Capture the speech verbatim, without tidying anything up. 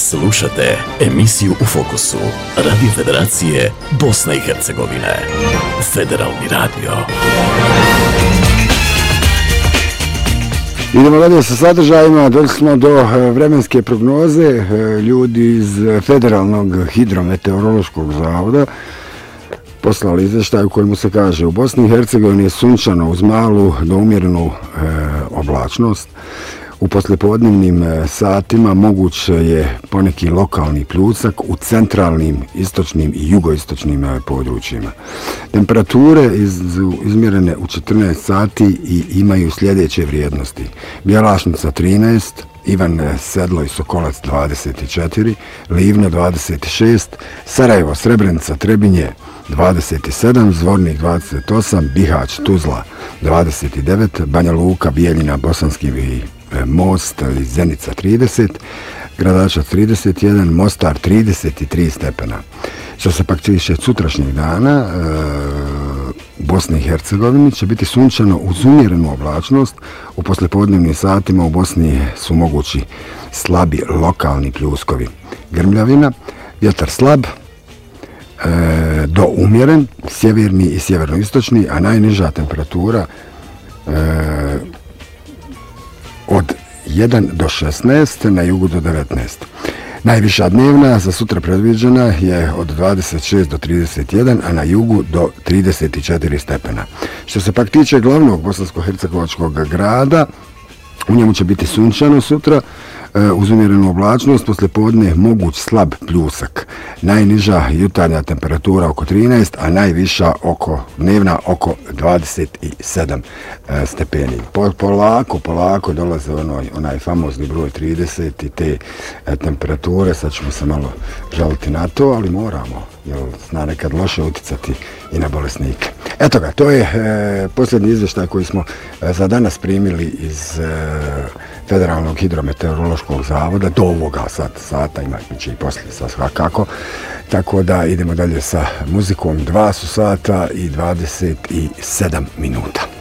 Slušate emisiju U fokusu Radio Federacije Bosne i Hercegovine. Federalni radio. Idemo dalje sa sadržajima, došli smo do vremenske prognoze. Ljudi iz Federalnog hidrometeorološkog zavoda poslali izvještaj u kojemu se kaže: u Bosni i Hercegovini je sunčano uz malu do umjerenu e, oblačnost. U poslijepodnevnim satima moguće je poneki lokalni pljusak u centralnim, istočnim i jugoistočnim područjima. Temperature su izmjerene u četrnaest sati i imaju sljedeće vrijednosti: Bjelašnica trinaest, Ivan Sedlo i Sokolac dvadeset četiri, Livno dvadeset šest, Sarajevo, Srebrenica, Trebinje dvadeset sedam, Zvornik dvadeset osam, Bihać, Tuzla dvadeset devet, Banja Luka, Bijeljina, Bosanski i Most ili Zenica trideset, Gradačac trideset jedan, Mostar trideset tri stepena. Što se pak tiče sutrašnjeg dana, e, u Bosni i Hercegovini će biti sunčano uz umjerenu oblačnost. U poslijepodnevnim satima u Bosni su mogući slabi lokalni pljuskovi. Grmljavina, vjetar slab e, do umjeren, sjeverni i sjevernoistočni, a najniža temperatura e, od jedan do šesnaest, na jugu do devetnaest. Najviša dnevna za sutra predviđena je od dvadeset šest do trideset jedan, a na jugu do trideset četiri stepena. Što se pak tiče glavnog bosansko-hercegovačkog grada, u njemu će biti sunčano sutra, uz umjerenu oblačnost, poslije podne moguć slab pljusak. Najniža jutarnja temperatura oko trinaest, a najviša oko dnevna oko dvadeset sedam stepeni. Polako, polako dolaze onaj, onaj famozni broj trideset i te temperature. Sad ćemo se malo žaliti na to, ali moramo, jer zna nekad loše uticati i na bolesnike. Eto ga, to je e, posljednji izvještaj koji smo e, za danas primili iz e, Federalnog hidrometeorološkog zavoda do ovoga sad, sata, ima će i poslije sa svakako. Tako da idemo dalje sa muzikom. Dva su sata i dvadeset sedam minuta.